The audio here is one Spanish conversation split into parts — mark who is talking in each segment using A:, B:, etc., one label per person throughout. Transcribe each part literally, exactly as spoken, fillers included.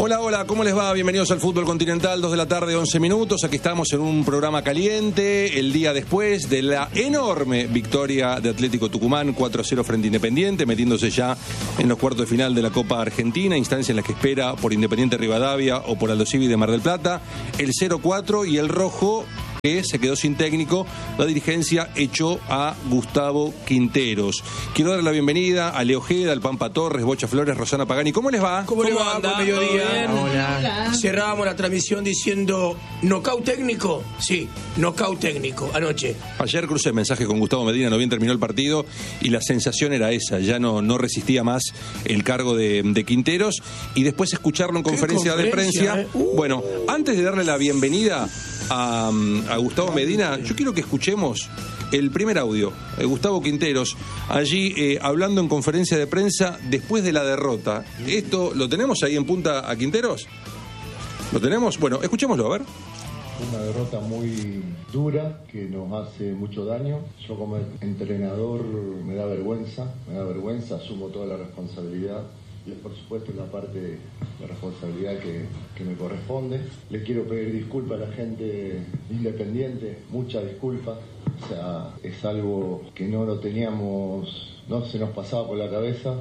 A: Hola, hola, ¿cómo les va? Bienvenidos al Fútbol Continental, dos de la tarde, once minutos. Aquí estamos en un programa caliente, el día después de la enorme victoria de Atlético Tucumán, cuatro a cero frente a Independiente, metiéndose ya en los cuartos de final de la Copa Argentina, instancia en la que espera por Independiente Rivadavia o por Aldosivi de Mar del Plata, el cero cuatro y el rojo, que se quedó sin técnico. La dirigencia echó a Gustavo Quinteros. Quiero darle la bienvenida a Leo Ojeda, al Pampa Torres, Bocha Flores, Rosana Pagani. ¿Cómo les va?
B: ¿Cómo, ¿Cómo les va? Buen mediodía.
C: Hola. Hola.
B: Cerrábamos la transmisión diciendo ¿nocaut técnico? Sí, nocaut técnico, anoche.
A: Ayer crucé mensaje con Gustavo Medina, no bien terminó el partido, y la sensación era esa, ya no, no resistía más el cargo de, de Quinteros, y después escucharlo en conferencia, conferencia de prensa. Eh? Uh. Bueno, antes de darle la bienvenida a, a Gustavo Medina, yo quiero que escuchemos el primer audio de Gustavo Quinteros, allí eh, hablando en conferencia de prensa después de la derrota. ¿Esto lo tenemos ahí en punta a Quinteros? ¿Lo tenemos? Bueno, escuchémoslo, a ver.
D: Una derrota muy dura que nos hace mucho daño. Yo como entrenador me da vergüenza, me da vergüenza, asumo toda la responsabilidad. Y por supuesto la parte de la responsabilidad que, que me corresponde. Le quiero pedir disculpas a la gente Independiente, muchas disculpas. O sea, es algo que no lo teníamos, no se nos pasaba por la cabeza.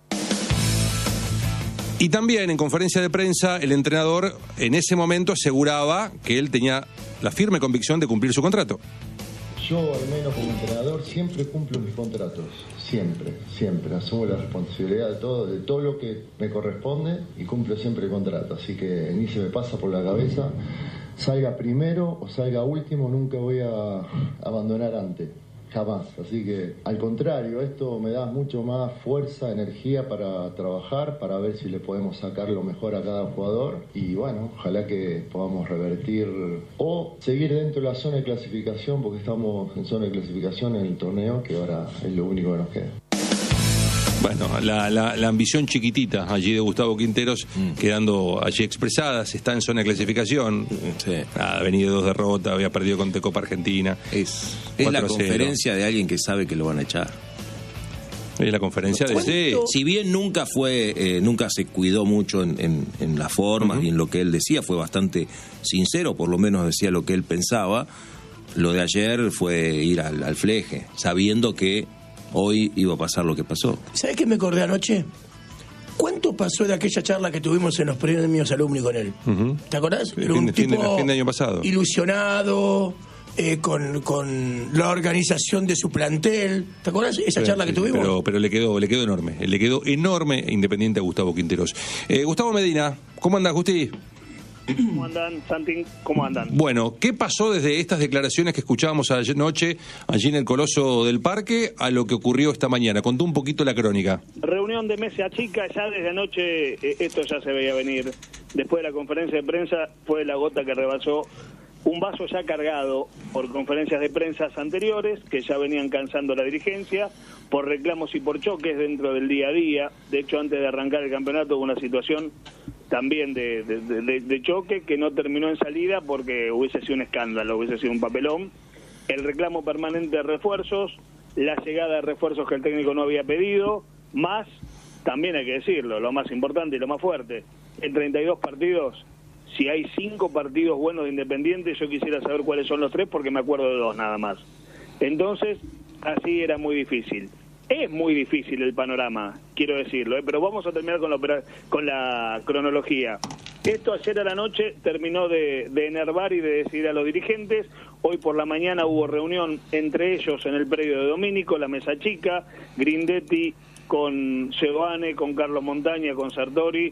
A: Y también en conferencia de prensa el entrenador en ese momento aseguraba que él tenía la firme convicción de cumplir su contrato.
D: Yo, al menos como entrenador, siempre cumplo mis contratos, siempre, siempre. Asumo la responsabilidad de todo, de todo lo que me corresponde y cumplo siempre el contrato. Así que ni se me pasa por la cabeza, salga primero o salga último, nunca voy a abandonar antes, jamás. Así que, al contrario, esto me da mucho más fuerza, energía para trabajar, para ver si le podemos sacar lo mejor a cada jugador. Y bueno, ojalá que podamos revertir o seguir dentro de la zona de clasificación, porque estamos en zona de clasificación en el torneo, que ahora es lo único que nos queda.
A: Bueno, la, la, la ambición chiquitita allí de Gustavo Quinteros, mm. quedando allí expresada, se está en zona de clasificación. Sí. Ha venido dos derrotas, había perdido con Copa Argentina.
C: Es, es la conferencia de alguien que sabe que lo van a echar.
A: Es la conferencia de ese.
C: Si bien nunca fue, eh, nunca se cuidó mucho en, en, en las formas uh-huh. y en lo que él decía, fue bastante sincero, por lo menos decía lo que él pensaba. Lo de ayer fue ir al, al fleje, sabiendo que hoy iba a pasar lo que pasó.
B: ¿Sabes qué me acordé anoche? ¿Cuánto pasó de aquella charla que tuvimos en los premios alumni con él? Uh-huh. ¿Te acordás? Era un
A: fin,
B: tipo
A: fin de, fin de año pasado.
B: Ilusionado, eh, con, con la organización de su plantel. ¿Te acordás esa charla sí, que tuvimos?
A: Pero, pero le quedó le quedó enorme. Le quedó enorme Independiente a Gustavo Quinteros. Eh, Gustavo Medina, ¿cómo andás, Gusti?
E: ¿Cómo andan, Santi? ¿Cómo andan?
A: Bueno, ¿qué pasó desde estas declaraciones que escuchábamos anoche allí en el Coloso del Parque a lo que ocurrió esta mañana? Contó un poquito la crónica.
E: Reunión de mesa chica, ya desde anoche eh, esto ya se veía venir. Después de la conferencia de prensa fue la gota que rebasó un vaso ya cargado por conferencias de prensa anteriores que ya venían cansando la dirigencia, por reclamos y por choques dentro del día a día. De hecho, antes de arrancar el campeonato hubo una situación también de, de, de, de choque que no terminó en salida porque hubiese sido un escándalo, hubiese sido un papelón. El reclamo permanente de refuerzos, la llegada de refuerzos que el técnico no había pedido, más, también hay que decirlo, lo más importante y lo más fuerte, en treinta y dos partidos, si hay cinco partidos buenos de Independiente, yo quisiera saber cuáles son los tres porque me acuerdo de dos nada más. Entonces, así era muy difícil. Es muy difícil el panorama, quiero decirlo, ¿eh? Pero vamos a terminar con la, con la cronología. Esto ayer a la noche terminó de, de enervar y de decidir a los dirigentes. Hoy por la mañana hubo reunión entre ellos en el predio de Domínico, la mesa chica, Grindetti con Giovane, con Carlos Montaña, con Sartori,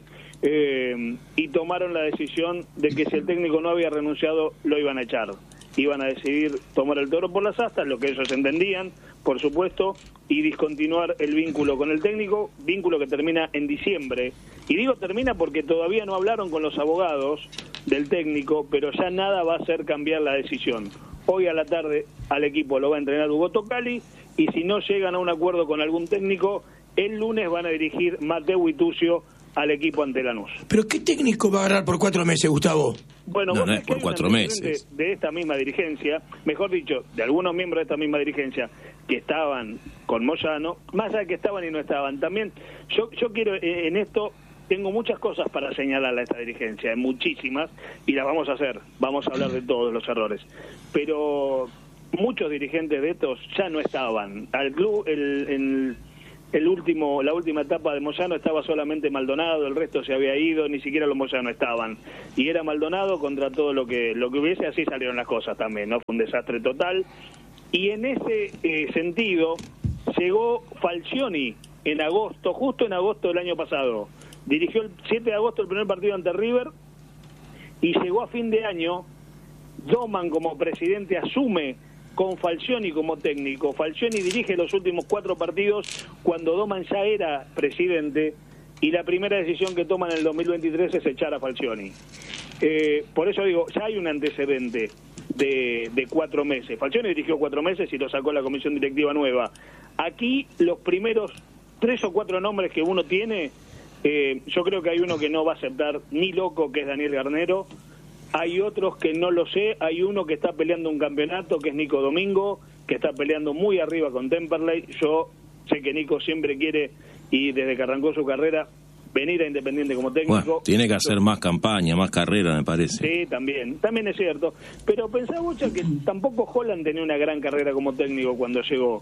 E: eh, y tomaron la decisión de que si el técnico no había renunciado, lo iban a echar. Iban a decidir tomar el toro por las astas, lo que ellos entendían, por supuesto, y discontinuar el vínculo con el técnico, vínculo que termina en diciembre. Y digo termina porque todavía no hablaron con los abogados del técnico, pero ya nada va a hacer cambiar la decisión. Hoy a la tarde al equipo lo va a entrenar Hugo Tocali, y si no llegan a un acuerdo con algún técnico, el lunes van a dirigir Mateu y Tucio al equipo ante Lanús.
B: ¿Pero qué técnico va a agarrar por cuatro meses, Gustavo?
E: Bueno,
C: no, no es por cuatro meses.
E: De, de esta misma dirigencia, mejor dicho, de algunos miembros de esta misma dirigencia que estaban con Moyano, más allá de que estaban y no estaban, también yo yo quiero eh, en esto tengo muchas cosas para señalar a esta dirigencia, muchísimas, y las vamos a hacer. Vamos a hablar de todos los errores. Pero muchos dirigentes de estos ya no estaban. Al club, el, el, el último, la última etapa de Moyano estaba solamente Maldonado, el resto se había ido, ni siquiera los Moyano estaban. Y era Maldonado contra todo lo que, lo que hubiese, así salieron las cosas también, ¿no? Fue un desastre total. Y en ese eh, sentido, llegó Falcioni en agosto, justo en agosto del año pasado. Dirigió el siete de agosto el primer partido ante River y llegó a fin de año. Doman como presidente asume con Falcioni como técnico. Falcioni dirige los últimos cuatro partidos cuando Doman ya era presidente y la primera decisión que toma en el dos mil veintitrés es echar a Falcioni. Eh, por eso digo, ya hay un antecedente de, de cuatro meses. Falcioni dirigió cuatro meses y lo sacó la comisión directiva nueva. Aquí los primeros tres o cuatro nombres que uno tiene, eh, yo creo que hay uno que no va a aceptar ni loco, que es Daniel Garnero. Hay otros que no lo sé, hay uno que está peleando un campeonato, que es Nico Domingo, que está peleando muy arriba con Temperley. Yo sé que Nico siempre quiere, y desde que arrancó su carrera, venir a Independiente como técnico.
C: Bueno, tiene que hacer más campaña, más carrera, me parece.
E: Sí, también, también es cierto. Pero pensá, Bocha, que tampoco Holland tenía una gran carrera como técnico cuando llegó.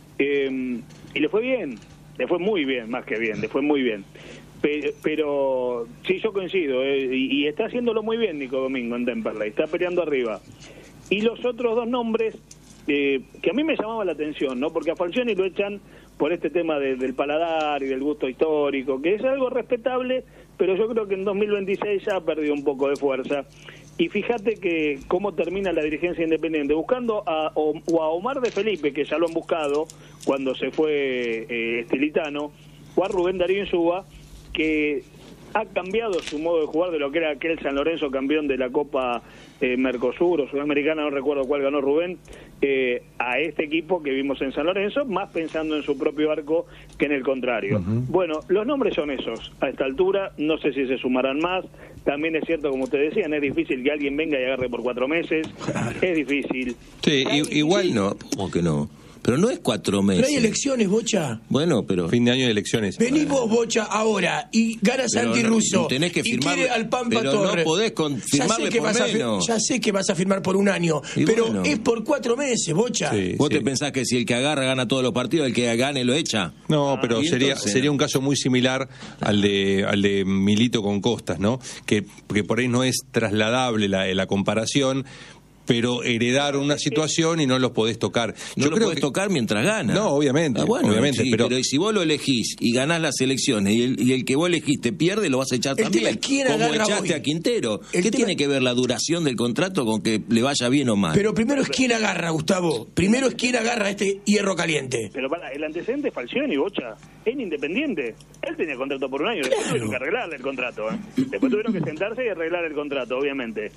E: Eh, y le fue bien, le fue muy bien, más que bien, le fue muy bien. Pero, pero sí, yo coincido, eh, y, y está haciéndolo muy bien Nico Domingo en Temperley, está peleando arriba. Y los otros dos nombres, eh, que a mí me llamaba la atención, ¿no? Porque a Falcioni lo echan por este tema de, del paladar y del gusto histórico, que es algo respetable, pero yo creo que en dos mil veintiséis ya ha perdido un poco de fuerza. Y fíjate que cómo termina la dirigencia independiente, buscando a, o, o a Omar de Felipe, que ya lo han buscado cuando se fue eh, Estilitano, o a Rubén Darío Insúa, que ha cambiado su modo de jugar de lo que era aquel San Lorenzo campeón de la Copa eh, Mercosur o Sudamericana, no recuerdo cuál ganó Rubén, eh, a este equipo que vimos en San Lorenzo, más pensando en su propio arco que en el contrario. Uh-huh. Bueno, los nombres son esos. A esta altura, no sé si se sumarán más. También es cierto, como ustedes decían, es difícil que alguien venga y agarre por cuatro meses. Es difícil.
C: Sí, igual no, ¿cómo que no? Pero no es cuatro meses.
B: Pero hay elecciones, Bocha.
C: Bueno, pero...
A: Fin de año de elecciones.
B: Vení vos, Bocha, ahora, y gana Santi
C: no,
B: Russo.
C: Tenés que firmar,
B: y quiere al Pampa
C: pero
B: Torre.
C: No podés confirmarle por menos.
B: Ya sé que vas a firmar por un año, y pero bueno, es por cuatro meses, Bocha.
A: Sí,
C: ¿Vos
A: sí.
C: te pensás que si el que agarra gana todos los partidos, el que gane lo echa?
A: No, ah, pero sería
C: entonces...
A: sería un caso muy similar al de al de Milito con Costas, ¿no? Que, que por ahí no es trasladable la, la comparación, pero heredaron una situación y no los podés tocar.
C: No
A: Yo
C: lo
A: creo
C: podés
A: que...
C: tocar mientras gana.
A: No, obviamente,
C: ah, bueno,
A: obviamente,
C: sí,
A: pero...
C: pero si vos lo elegís y ganás las elecciones y el, y el que vos elegiste pierde, lo vas a echar
B: el
C: también.
B: ¿Quién
C: como echaste
B: hoy?
C: a Quintero.
B: El
C: ¿Qué
B: tema...
C: tiene que ver la duración del contrato con que le vaya bien o mal?
B: Pero primero es quién agarra, Gustavo. Primero es quién agarra este hierro caliente.
E: Pero para, el antecedente es Falcioni, Bocha. En Independiente. Él tenía contrato por un año, después claro. tuvieron que arreglarle el contrato. ¿eh? Después tuvieron que sentarse y arreglar el contrato, obviamente.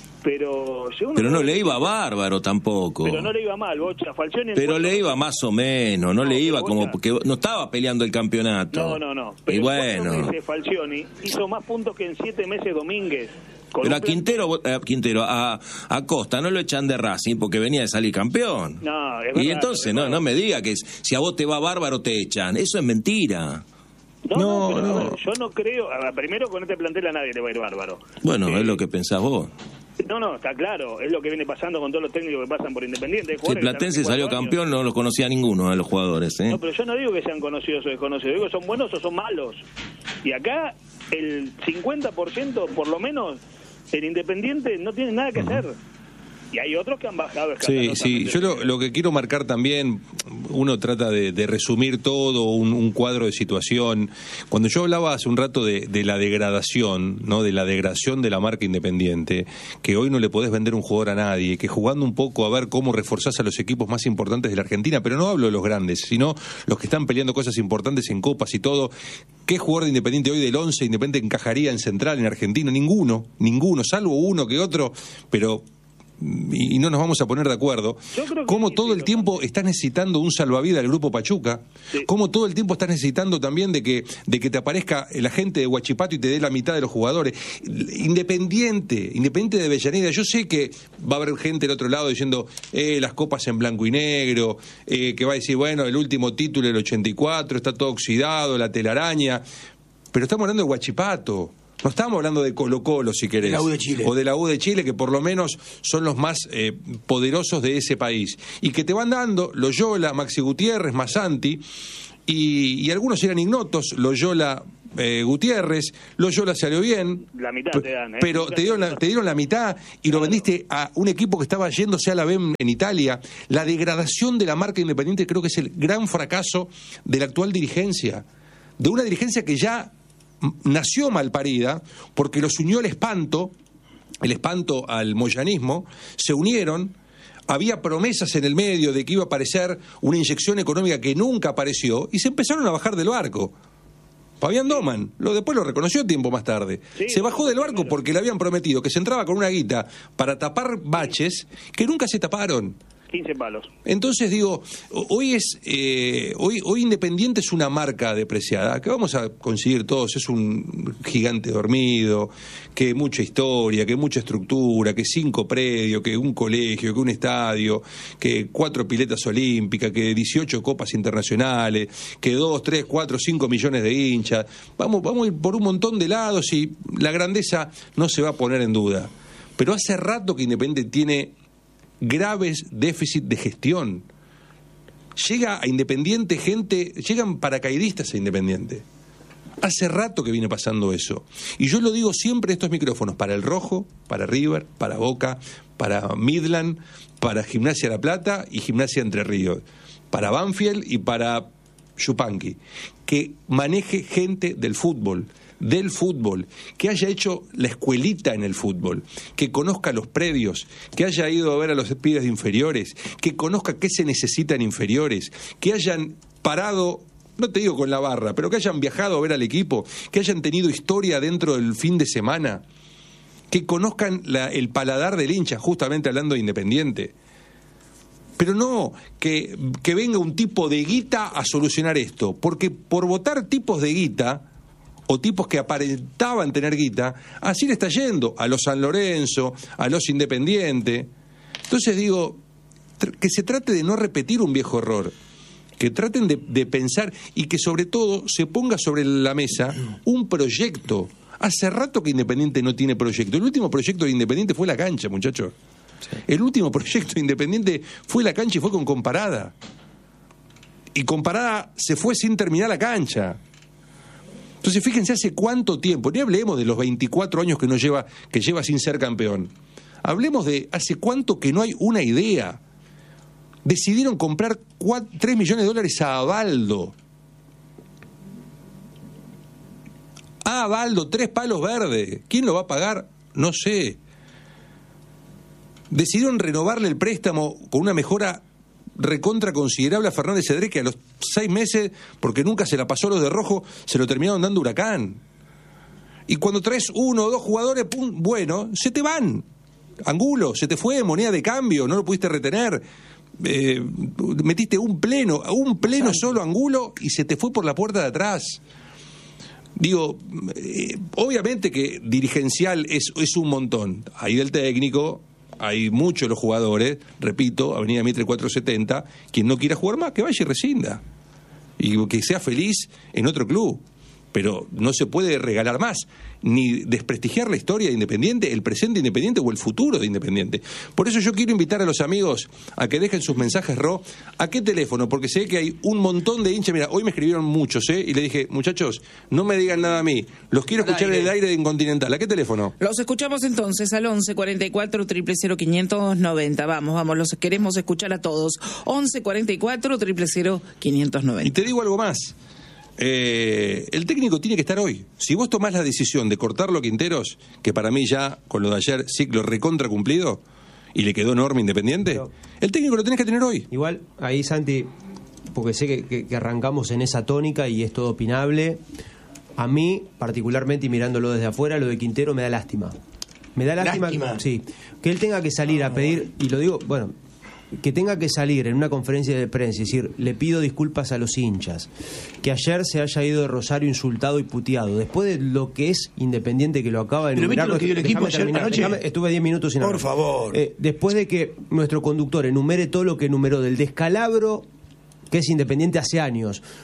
E: Pero
C: pero no le iba bárbaro tampoco.
E: Pero no le iba mal, Bocha. Falcioni
C: pero le iba más o menos, no, no le iba como
E: Bocha,
C: porque no estaba peleando el campeonato.
E: No, no, no. Pero
C: y bueno.
E: en meses Falcioni hizo más puntos que en siete meses Domínguez.
C: Pero a Quintero, a Quintero, a, a Costa no lo echan de Racing porque venía de salir campeón.
E: No, es
C: y
E: verdad,
C: entonces no, no me diga que si a vos te va bárbaro te echan. Eso es mentira.
E: No, no, no,
C: no.
E: Ver, yo no creo. A ver, primero con este plantel a nadie le va a ir bárbaro.
C: Bueno,
E: eh,
C: es lo que pensás vos.
E: No, no, está claro, es lo que viene pasando con todos los técnicos que pasan por Independiente.
C: Si el Platense salió campeón, no los conocía ninguno de los jugadores. ¿eh?
E: No, pero yo no digo que sean conocidos o desconocidos, digo que son buenos o son malos. Y acá el cincuenta por ciento, por lo menos, el Independiente no tiene nada que hacer. Y hay otros que han bajado.
A: Sí, sí, yo lo, lo que quiero marcar también, uno trata de, de resumir todo, un, un cuadro de situación. Cuando yo hablaba hace un rato de, de la degradación, ¿no? De la degradación de la marca Independiente, que hoy no le podés vender un jugador a nadie, que jugando un poco a ver cómo reforzás a los equipos más importantes de la Argentina, pero no hablo de los grandes, sino los que están peleando cosas importantes en copas y todo. ¿Qué jugador de Independiente hoy del once Independiente encajaría en Central, en Argentino? Ninguno, ninguno, salvo uno que otro, pero... y no nos vamos a poner de acuerdo, cómo todo el tiempo estás necesitando un salvavidas del Grupo Pachuca, sí. Cómo todo el tiempo estás necesitando también de que de que te aparezca la gente de Huachipato y te dé la mitad de los jugadores. Independiente, Independiente de Avellaneda, yo sé que va a haber gente del otro lado diciendo eh, las copas en blanco y negro, eh, que va a decir, bueno, el último título del ochenta y cuatro, está todo oxidado, la telaraña... pero estamos hablando de Huachipato. No estamos hablando de Colo-Colo, si querés.
B: De la U de Chile.
A: O de la U de Chile, que por lo menos son los más eh, poderosos de ese país. Y que te van dando Loyola, Maxi Gutiérrez, Masanti, y, y algunos eran ignotos, Loyola, eh, Gutiérrez, Loyola salió bien.
E: La mitad te dan, ¿eh?
A: Pero te dieron, la, te dieron la mitad y lo vendiste a un equipo que estaba yéndose a la B en, en Italia. La degradación de la marca Independiente creo que es el gran fracaso de la actual dirigencia. De una dirigencia que ya nació malparida porque los unió el espanto, el espanto al moyanismo, se unieron, había promesas en el medio de que iba a aparecer una inyección económica que nunca apareció y se empezaron a bajar del barco. Fabián Doman, lo, después lo reconoció tiempo más tarde. Sí, se bajó del barco porque le habían prometido que se entraba con una guita para tapar baches que nunca se taparon.
E: quince palos.
A: Entonces digo, hoy es eh, hoy hoy Independiente es una marca depreciada, que vamos a conseguir todos, es un gigante dormido, que mucha historia, que mucha estructura, que cinco predios, que un colegio, que un estadio, que cuatro piletas olímpicas, que dieciocho copas internacionales, que dos, tres, cuatro, cinco millones de hinchas. Vamos, vamos a ir por un montón de lados y la grandeza no se va a poner en duda. Pero hace rato que Independiente tiene graves déficits de gestión. Llega a Independiente gente, llegan paracaidistas a Independiente. Hace rato que viene pasando eso. Y yo lo digo siempre en estos micrófonos, para el Rojo, para River, para Boca, para Midland, para Gimnasia La Plata y Gimnasia Entre Ríos, para Banfield y para Yupanqui, que maneje gente del fútbol, del fútbol, que haya hecho la escuelita en el fútbol, que conozca los predios, que haya ido a ver a los pibes de inferiores, que conozca qué se necesita en inferiores, que hayan parado, no te digo con la barra, pero que hayan viajado a ver al equipo, que hayan tenido historia dentro del fin de semana, que conozcan la, el paladar del hincha, justamente hablando de Independiente. Pero no que, que venga un tipo de guita a solucionar esto, porque por votar tipos de guita o tipos que aparentaban tener guita, así le está yendo a los San Lorenzo, a los Independiente. Entonces digo, que se trate de no repetir un viejo error, que traten de, de pensar y que sobre todo se ponga sobre la mesa un proyecto. Hace rato que Independiente no tiene proyecto. El último proyecto de Independiente fue la cancha, muchachos. Sí. El último proyecto de Independiente fue la cancha y fue con Comparada. Y Comparada se fue sin terminar la cancha. Entonces fíjense hace cuánto tiempo, ni hablemos de los veinticuatro años que, nos lleva, que lleva sin ser campeón. Hablemos de hace cuánto que no hay una idea. Decidieron comprar tres millones de dólares a Abaldo. A Abaldo, tres palos verdes. ¿Quién lo va a pagar? No sé. Decidieron renovarle el préstamo con una mejora recontra considerable a Fernández Cedré, que a los seis meses, porque nunca se la pasó a los de rojo, se lo terminaron dando Huracán. Y cuando traes uno o dos jugadores, pum, bueno, se te van. Angulo, se te fue, moneda de cambio, no lo pudiste retener. Eh, metiste un pleno, un pleno solo Angulo y se te fue por la puerta de atrás. Digo, eh, obviamente que dirigencial es, es un montón. Ahí del técnico, hay muchos los jugadores, repito, Avenida Mitre cuatrocientos setenta, quien no quiera jugar más, que vaya y rescinda. Y que sea feliz en otro club. Pero no se puede regalar más, ni desprestigiar la historia de Independiente, el presente de Independiente o el futuro de Independiente. Por eso yo quiero invitar a los amigos a que dejen sus mensajes, Ro. ¿A qué teléfono? Porque sé que hay un montón de hinchas. Mira, hoy me escribieron muchos, ¿eh? Y le dije, muchachos, no me digan nada a mí. Los quiero escuchar en el aire de Incontinental. ¿A qué teléfono?
F: Los escuchamos entonces al once cuarenta y cuatro, cero cero cero, quinientos noventa. Vamos, vamos, los queremos escuchar a todos. once cuarenta y cuatro, cero cero cero, quinientos noventa.
A: Y te digo algo más. Eh, el técnico tiene que estar hoy. Si vos tomás la decisión de cortarlo a Quinteros, que para mí ya con lo de ayer ciclo recontra cumplido y le quedó enorme Independiente, pero el técnico lo tenés que tener hoy.
G: Igual ahí, Santi, porque sé que, que, que arrancamos en esa tónica y es todo opinable, a mí particularmente y mirándolo desde afuera, lo de Quintero me da lástima. Me da lástima, lástima. Sí, que él tenga que salir a pedir, y lo digo, bueno, que tenga que salir en una conferencia de prensa y decir, le pido disculpas a los hinchas, que ayer se haya ido de Rosario insultado y puteado, después de lo que es Independiente, que lo acaba de enumerar.
B: Lo que dio el equipo ayer anoche?
G: Déjame, estuve diez minutos sin hablar.
B: Por favor.
G: Eh, después de que nuestro conductor enumere todo lo que enumeró del descalabro que es Independiente hace años,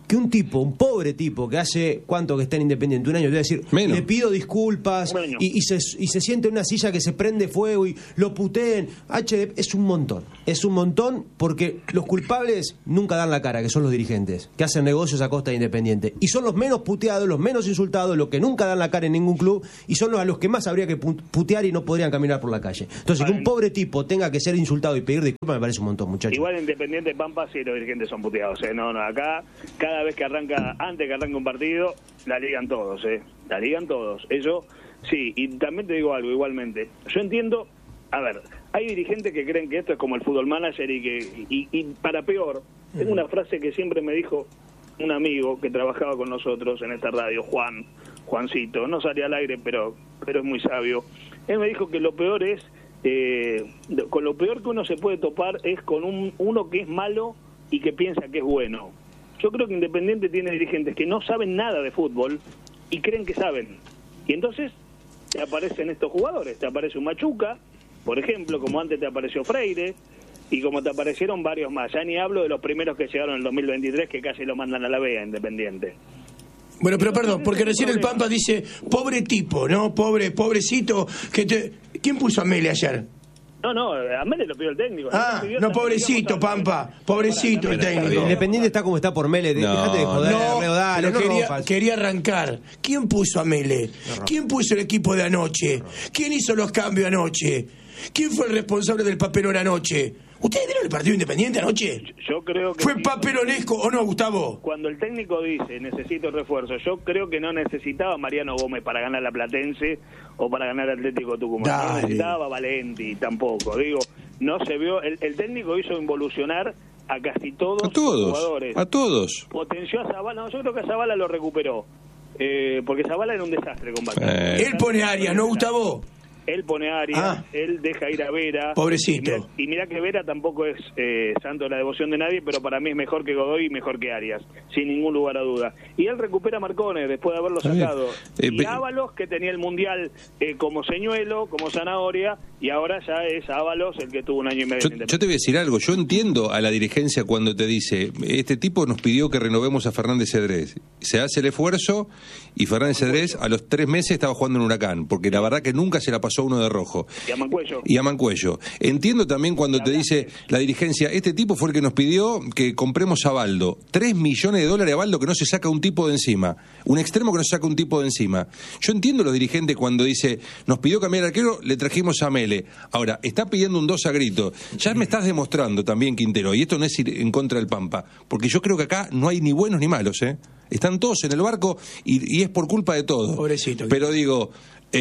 G: que un tipo, un pobre tipo que hace cuánto que está en Independiente, un año, te voy a decir,
A: Menos.
G: le pido disculpas y, y, se, y se siente en una silla que se prende fuego y lo puteen. H D P es un montón, es un montón porque los culpables nunca dan la cara, que son los dirigentes, que hacen negocios a costa de Independiente. Y son los menos puteados, los menos insultados, los que nunca dan la cara en ningún club y son los a los que más habría que putear y no podrían caminar por la calle. Entonces, que un pobre tipo tenga que ser insultado y pedir disculpas me parece un montón, muchachos.
E: Igual en Independiente Pampa sí los dirigentes son puteados, ¿eh? No, no, acá cada vez que arranca, antes que arranque un partido, la ligan todos, ¿eh? La ligan todos. Eso sí, y también te digo algo, igualmente. Yo entiendo, a ver, hay dirigentes que creen que esto es como el fútbol manager y que, y, y para peor, tengo una frase que siempre me dijo un amigo que trabajaba con nosotros en esta radio, Juan, Juancito, no salía al aire, pero, pero es muy sabio. Él me dijo que lo peor es, eh, con lo peor que uno se puede topar es con un, uno que es malo y que piensa que es bueno. Yo creo que Independiente tiene dirigentes que no saben nada de fútbol y creen que saben. Y entonces te aparecen estos jugadores, te aparece un Machuca, por ejemplo, como antes te apareció Freire, y como te aparecieron varios más. Ya ni hablo de los primeros que llegaron en el dos mil veintitrés, que casi lo mandan a la B A Independiente.
B: Bueno, pero perdón, porque recién el Pampa dice, pobre tipo, ¿no? Pobre, pobrecito, que te... ¿Quién puso a Mele ayer?
E: No, no, a Mele lo pidió el técnico.
B: Ah, no, pobrecito, Pampa, pobrecito el técnico.
G: Independiente está como está por Mele,
A: no,
G: dejate de joder,
B: no,
G: Leo, dale,
B: pero
G: no
B: quería,
G: rompas.
B: quería arrancar. ¿Quién puso a Mele? ¿Quién puso el equipo de anoche? ¿Quién hizo los cambios anoche? ¿Quién fue el responsable del papelón anoche? ¿Ustedes vieron el partido Independiente anoche?
E: Yo creo que...
B: ¿Fue
E: sí.
B: papelonesco o no, Gustavo?
E: Cuando el técnico dice, necesito refuerzo, yo creo que no necesitaba a Mariano Gómez para ganar la Platense o para ganar Atlético Tucumán.
B: Dale.
E: No necesitaba a Valenti tampoco. Digo, no se vio... El, el técnico hizo involucionar a casi todos,
A: A todos,
E: los jugadores.
A: a todos.
E: Potenció a Zavala. No, yo creo que a Zavala lo recuperó. Eh, porque Zavala era un desastre con Balcán.
A: Eh.
B: Él pone a Arias, ¿no, Gustavo?
E: Él pone a Arias,
B: Ah.
E: él deja ir a Vera.
B: Pobrecito.
E: Y mira, y mira que Vera tampoco es eh, santo de la devoción de nadie, pero para mí es mejor que Godoy y mejor que Arias, sin ningún lugar a duda. Y él recupera a Marcone después de haberlo
A: Está bien.
E: sacado.
A: Eh,
E: y
A: pe-
E: Ábalos, que tenía el Mundial eh, como señuelo, como zanahoria, y ahora ya es Ábalos el que tuvo un año y medio.
A: Yo,
E: en Independiente.
A: yo te voy a decir algo, yo entiendo a la dirigencia cuando te dice, este tipo nos pidió que renovemos a Fernández Cedrés. Se hace el esfuerzo y Fernández Cedrés a los tres meses estaba jugando en Huracán, porque la verdad que nunca se la pasó uno de rojo.
E: Y a Mancuello.
A: Y a Mancuello. Entiendo también cuando te dice la dirigencia, este tipo fue el que nos pidió que compremos a Baldo. Tres millones de dólares a Baldo que no se saca un tipo de encima. Un extremo que no se saca un tipo de encima. Yo entiendo a los dirigentes cuando dice, nos pidió cambiar al arquero, le trajimos a Mele. Ahora, está pidiendo un dos a grito. Ya me estás demostrando también, Quintero, y esto no es ir en contra del Pampa, porque yo creo que acá no hay ni buenos ni malos, ¿eh? Están todos en el barco y, y es por culpa de todos.
B: Pobrecito.
A: Pero digo...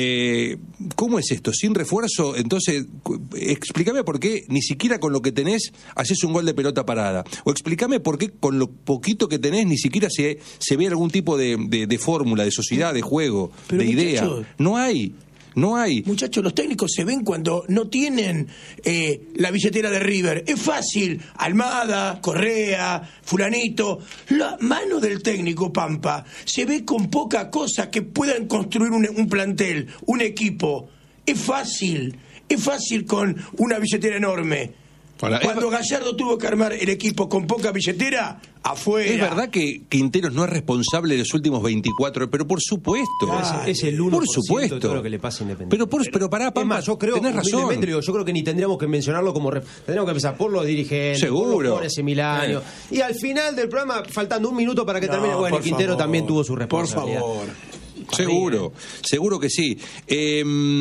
A: Eh, ¿cómo es esto? ¿Sin refuerzo? Entonces, cu- explícame por qué ni siquiera con lo que tenés haces un gol de pelota parada. O explícame por qué con lo poquito que tenés ni siquiera se, se ve algún tipo de, de, de fórmula, de sociedad, de juego,
B: Pero,
A: de idea.
B: muchachos,
A: No hay. No hay.
B: Muchachos, los técnicos se ven cuando no tienen eh, la billetera de River. Es fácil. Almada, Correa, Fulanito. La mano del técnico, Pampa, se ve con poca cosa que puedan construir un, un plantel, un equipo. Es fácil. Es fácil con una billetera enorme.
A: Ahora,
B: Cuando
A: es-
B: Gallardo tuvo que armar el equipo con poca billetera, afuera.
A: Es verdad que Quinteros no es responsable de los últimos veinticuatro, pero por supuesto.
B: Ah,
G: Es, es el uno
A: por
G: por ciento
A: supuesto.
G: de todo lo que le pasa a Independiente.
A: Pero, por, pero pará,
G: Es
A: Pampa,
G: más, yo creo,
A: tenés razón.
G: humildemente, digo, yo creo que ni tendríamos que mencionarlo como... ref- Tendríamos que empezar por los dirigentes,
A: Seguro.
G: por los jugadores semilanos. Y al final del programa, faltando un minuto para que
B: No,
G: termine, bueno,
B: por
G: y Quintero
B: favor,
G: también tuvo su
B: Por
G: responsabilidad.
B: favor.
A: Seguro, seguro que sí. Eh,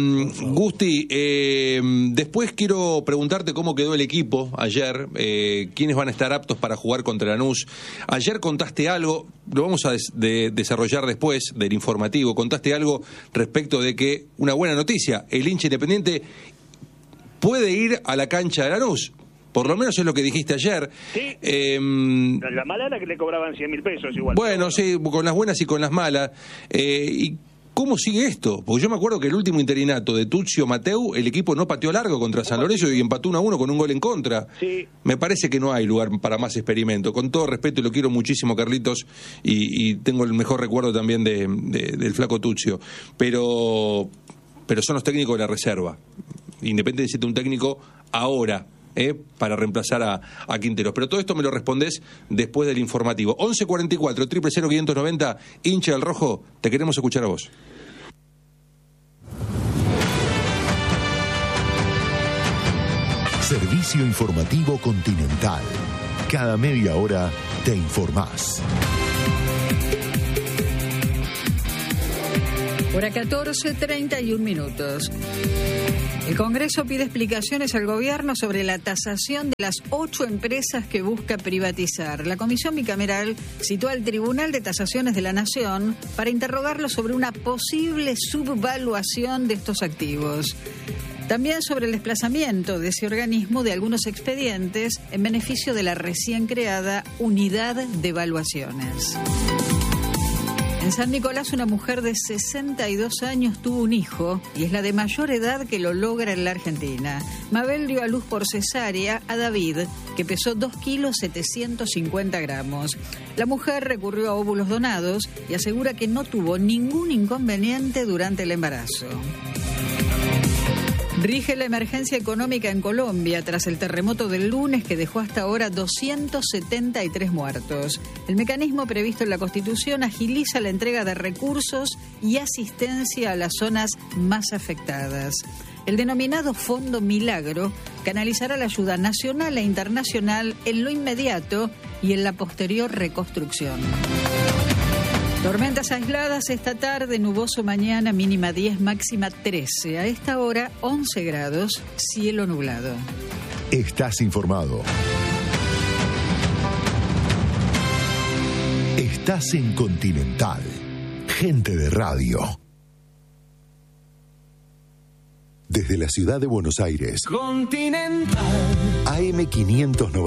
A: Gusti, eh, después quiero preguntarte cómo quedó el equipo ayer, eh, quiénes van a estar aptos para jugar contra Lanús. Ayer contaste algo, lo vamos a des- de- desarrollar después del informativo, contaste algo respecto de que, una buena noticia, el hincha Independiente puede ir a la cancha de Lanús. Por lo menos es lo que dijiste ayer.
E: Sí.
A: Eh,
E: La mala era que le cobraban cien mil pesos igual.
A: bueno, sí, con las buenas y con las malas. Eh, ¿Y cómo sigue esto? Porque yo me acuerdo que el último interinato de Tuccio Mateu, el equipo no pateó largo contra San Lorenzo y empató uno a uno con un gol en contra.
E: Sí.
A: Me parece que no hay lugar para más experimento. Con todo respeto, y lo quiero muchísimo, Carlitos, y, y tengo el mejor recuerdo también de, de- del flaco Tuccio. Pero, pero son los técnicos de la reserva. Independiente necesita un técnico ahora. eh, para reemplazar a, a Quinteros. Pero todo esto me lo respondés después del informativo. once cuarenta y cuatro, cero cero cero, quinientos noventa, hincha del rojo, te queremos escuchar a vos.
H: Servicio informativo Continental. Cada media hora te informás.
I: Hora catorce, treinta y un minutos. El Congreso pide explicaciones al gobierno sobre la tasación de las ocho empresas que busca privatizar. La Comisión Bicameral citó al Tribunal de Tasaciones de la Nación para interrogarlo sobre una posible subvaluación de estos activos. También sobre el desplazamiento de ese organismo de algunos expedientes en beneficio de la recién creada Unidad de Evaluaciones. En San Nicolás, una mujer de sesenta y dos años tuvo un hijo y es la de mayor edad que lo logra en la Argentina. Mabel dio a luz por cesárea a David, que pesó dos kilos setecientos cincuenta gramos. La mujer recurrió a óvulos donados y asegura que no tuvo ningún inconveniente durante el embarazo. Rige la emergencia económica en Colombia tras el terremoto del lunes que dejó hasta ahora doscientos setenta y tres muertos. El mecanismo previsto en la Constitución agiliza la entrega de recursos y asistencia a las zonas más afectadas. El denominado Fondo Milagro canalizará la ayuda nacional e internacional en lo inmediato y en la posterior reconstrucción. Tormentas aisladas esta tarde, nuboso mañana, mínima diez, máxima trece. A esta hora, once grados, cielo nublado.
H: Estás informado. Estás en Continental. Gente de radio. Desde la ciudad de Buenos Aires.
B: Continental.
H: A M quinientos noventa.